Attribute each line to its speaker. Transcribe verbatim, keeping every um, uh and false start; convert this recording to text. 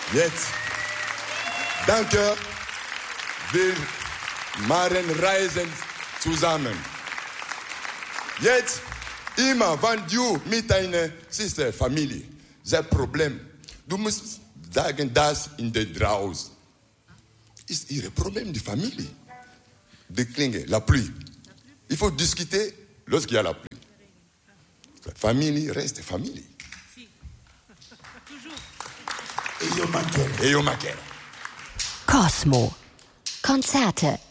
Speaker 1: Jetzt, danke, wir machen Reisen zusammen. Jetzt, immer, wenn du mit deiner Schwester, Familie, das Problem, du musst sagen, das in der draußen. Ist ihr Problem, die Familie. Die Klinge, la pluie. Il faut discuter lorsqu'il y a la pluie. La famille reste famille.
Speaker 2: E io mancherò.
Speaker 1: E io mancherò.
Speaker 3: Cosmo. Konzerte